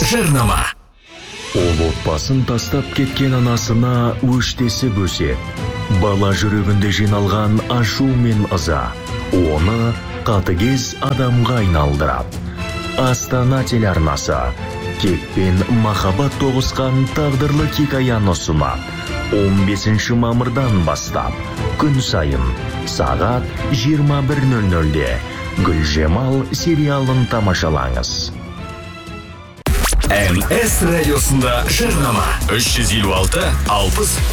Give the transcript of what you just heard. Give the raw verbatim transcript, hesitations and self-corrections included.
жарнама. Ол отбасын тастап кеткен анасына өштесі өсет. Бала жүрегінде жиналған ашу мен ыза оны қатыгез адамға айналдырады. Астана телеарнасы кек пен махаббат тоғысқан тағдырлы хикаяны ұсынады. он бесінші мамырдан бастап күн сайын сағат жиырма бір нөл нөлде Гүлжемал сериалын тамашалаңыз. эн эс радиосында жарнама. үш жүз елу алты алпыс